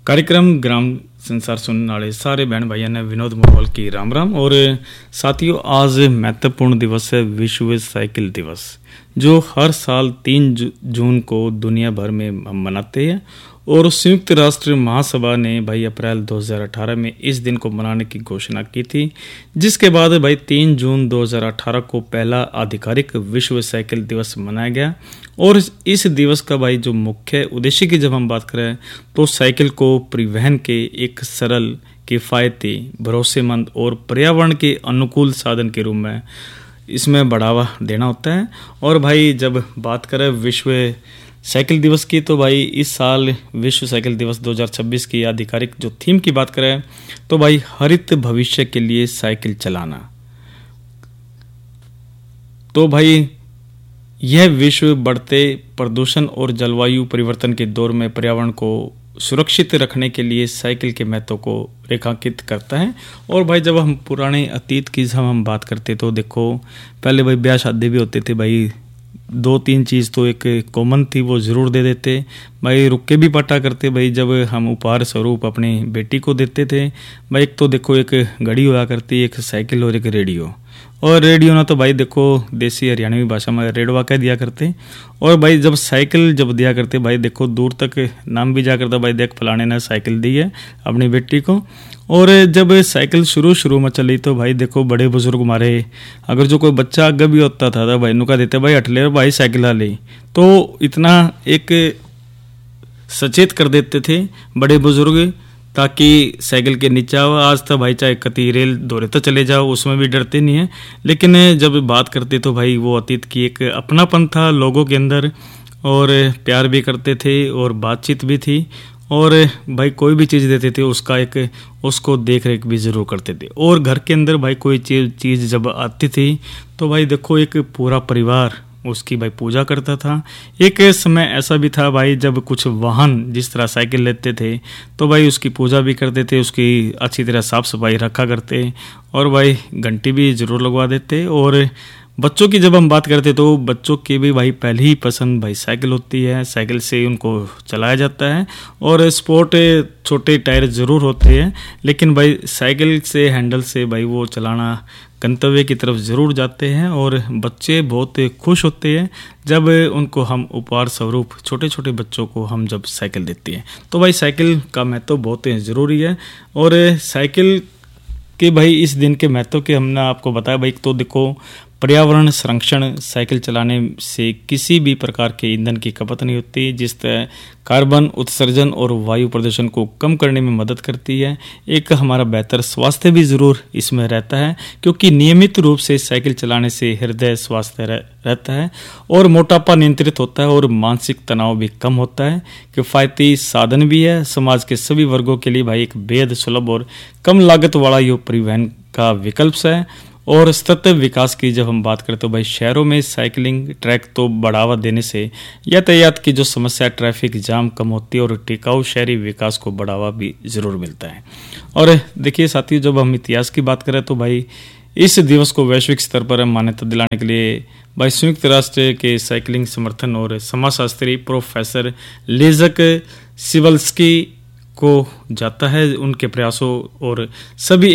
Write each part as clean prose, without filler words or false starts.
कार्यक्रम ग्राम संसार सुनने वाले सारे बहन भाइयों ने विनोद मोरवाल की राम राम। और साथियों, आज महत्वपूर्ण दिवस है विश्व साइकिल दिवस, जो हर साल 3 जून को दुनिया भर में हम मनाते हैं। और संयुक्त राष्ट्र महासभा ने भाई अप्रैल 2018 में इस दिन को मनाने की घोषणा की थी, जिसके बाद भाई 3 जून 2018 को पहला आधिकारिक विश्व साइकिल दिवस मनाया गया। और इस दिवस का भाई जो मुख्य उद्देश्य की जब हम बात करें तो साइकिल को परिवहन के एक सरल, किफ़ायती, भरोसेमंद और पर्यावरण के अनुकूल साधन के रूप में इसमें बढ़ावा देना होता है। और भाई जब बात करें विश्व साइकिल दिवस की, तो भाई इस साल विश्व साइकिल दिवस 2026 की आधिकारिक जो थीम की बात करें तो भाई हरित भविष्य के लिए साइकिल चलाना। तो भाई यह विश्व बढ़ते प्रदूषण और जलवायु परिवर्तन के दौर में पर्यावरण को सुरक्षित रखने के लिए साइकिल के महत्व को रेखांकित करता है। और भाई जब हम पुराने अतीत की जब हम बात करते तो देखो, पहले भाई ब्याह शादी भी होते थे, भाई 2-3 चीज़ तो एक कॉमन थी, वो ज़रूर दे देते भाई, रुक के भी पटा करते भाई। जब हम उपहार स्वरूप अपनी बेटी को देते थे भाई, एक तो देखो एक घड़ी हुआ करती, एक साइकिल और एक रेडियो। और रेडियो ना तो भाई देखो देसी हरियाणवी भाषा में रेडवा कह दिया करते। और भाई जब साइकिल जब दिया करते भाई, देखो दूर तक नाम भी जा करता भाई, देख फलाने ने साइकिल दी है अपनी बेटी को। और जब साइकिल शुरू में चली तो भाई देखो बड़े बुजुर्ग हमारे, अगर जो कोई बच्चा आगे भी होता था भाई नुका देते भाई हटले भाई साइकिल ले, तो इतना एक सचेत कर देते थे बड़े बुजुर्ग, ताकि साइकिल के नीचे आओ। आज तो भाई चाहे कती रेल दौरे तो चले जाओ, उसमें भी डरते नहीं है। लेकिन जब बात करते तो भाई वो अतीत की एक अपनापन था लोगों के अंदर, और प्यार भी करते थे और बातचीत भी थी। और भाई कोई भी चीज़ देते थे उसका एक उसको देख रेख भी ज़रूर करते थे। और घर के अंदर भाई कोई चीज़ जब आती थी तो भाई देखो एक पूरा परिवार उसकी भाई पूजा करता था। एक समय ऐसा भी था भाई जब कुछ वाहन जिस तरह साइकिल लेते थे तो भाई उसकी पूजा भी करते थे, उसकी अच्छी तरह साफ सफाई रखा करते, और भाई घंटी भी ज़रूर लगवा देते। और बच्चों की जब हम बात करते तो बच्चों की भी भाई पहली ही पसंद भाई साइकिल होती है, साइकिल से उनको चलाया जाता है। और स्पोर्ट छोटे टायर ज़रूर होते हैं, लेकिन भाई साइकिल से हैंडल से भाई वो चलाना गंतव्य की तरफ ज़रूर जाते हैं। और बच्चे बहुत खुश होते हैं जब उनको हम उपहार स्वरूप छोटे छोटे बच्चों को हम जब साइकिल देते हैं। तो भाई साइकिल का महत्व बहुत ज़रूरी है। और साइकिल के भाई इस दिन के महत्व के हमने आपको बताया भाई, तो देखो पर्यावरण संरक्षण, साइकिल चलाने से किसी भी प्रकार के ईंधन की खपत नहीं होती, जिस तरह कार्बन उत्सर्जन और वायु प्रदूषण को कम करने में मदद करती है। एक हमारा बेहतर स्वास्थ्य भी ज़रूर इसमें रहता है, क्योंकि नियमित रूप से साइकिल चलाने से हृदय स्वास्थ्य रहता है और मोटापा नियंत्रित होता है और मानसिक तनाव भी कम होता है। किफ़ायती साधन भी है, समाज के सभी वर्गों के लिए भाई एक बेहद सुलभ और कम लागत वाला ये परिवहन का विकल्प है। और सतत विकास की जब हम बात करते तो भाई शहरों में साइकिलिंग ट्रैक तो बढ़ावा देने से यातायात की जो समस्या, ट्रैफिक जाम कम होती है और टिकाऊ शहरी विकास को बढ़ावा भी ज़रूर मिलता है। और देखिए साथियों, जब हम इतिहास की बात करें तो भाई इस दिवस को वैश्विक स्तर पर मान्यता दिलाने के लिए भाई संयुक्त राष्ट्र के साइकिलिंग समर्थन और समाजशास्त्री प्रोफेसर लेज़क सिवल्स्की को जाता है। उनके प्रयासों और सभी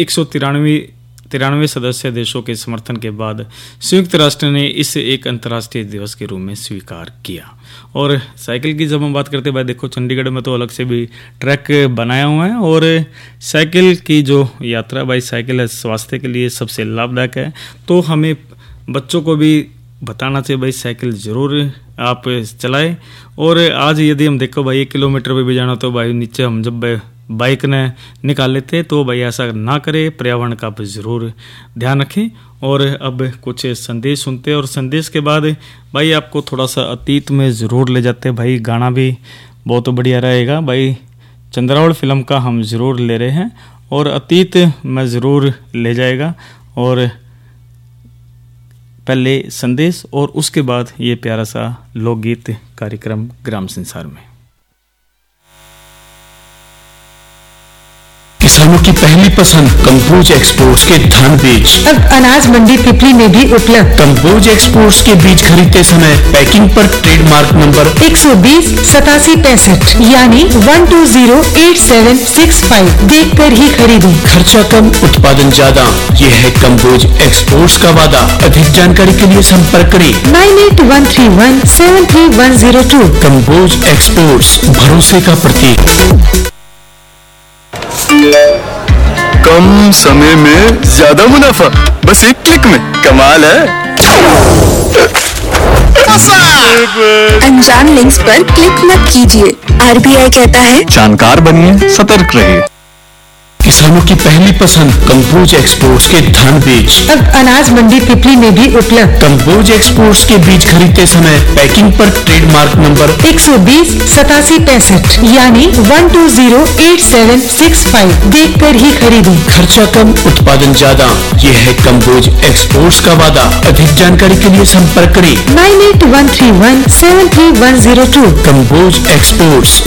193 सदस्य देशों के समर्थन के बाद संयुक्त राष्ट्र ने इसे एक अंतर्राष्ट्रीय दिवस के रूप में स्वीकार किया। और साइकिल की जब हम बात करते हैं भाई देखो चंडीगढ़ में तो अलग से भी ट्रैक बनाया हुआ है। और साइकिल की जो यात्रा भाई साइकिल स्वास्थ्य के लिए सबसे लाभदायक है, तो हमें बच्चों को भी बताना चाहिए भाई साइकिल ज़रूर आप चलाएं। और आज यदि हम देखो भाई 1 किलोमीटर पे भी जाना तो भाई नीचे हम जब बाइक ने निकाल लेते, तो भाई ऐसा ना करें, पर्यावरण का ज़रूर ध्यान रखें। और अब कुछ संदेश सुनते हैं, और संदेश के बाद भाई आपको थोड़ा सा अतीत में ज़रूर ले जाते हैं। भाई गाना भी बहुत बढ़िया रहेगा भाई, चंद्रावल फिल्म का हम ज़रूर ले रहे हैं और अतीत में ज़रूर ले जाएगा। और पहले संदेश और उसके बाद ये प्यारा सा लोकगीत कार्यक्रम ग्राम संसार में। किसानों की पहली पसंद कंबोज एक्सपोर्ट्स के धान बीज अब अनाज मंडी पिपली में भी उपलब्ध। कंबोज एक्सपोर्ट्स के बीज खरीदते समय पैकिंग पर ट्रेडमार्क नंबर 120 87 65 यानी 1208765 देख कर ही खरीदें। खर्चा कम उत्पादन ज्यादा, ये है कंबोज एक्सपोर्ट्स का वादा। अधिक जानकारी के लिए संपर्क करें 9813173102। कंबोज एक्सपोर्ट्स, भरोसे का प्रतीक। कम समय में ज्यादा मुनाफा, बस एक क्लिक में। कमाल है। अनजान लिंक्स पर क्लिक मत कीजिए। RBI कहता है जानकार बनिए, सतर्क रहिए। किसानों की पहली पसंद कंबोज एक्सपोर्ट्स के धान बीज अब अनाज मंडी पिपली में भी उपलब्ध। कंबोज एक्सपोर्ट्स के बीज खरीदते समय पैकिंग पर ट्रेडमार्क नंबर 120 87 65 यानी 1208765 देख कर ही खरीदें। खर्चा कम उत्पादन ज्यादा, ये है कंबोज एक्सपोर्ट्स का वादा। अधिक जानकारी के लिए संपर्क करें 9813173102। कंबोज एक्सपोर्ट्स,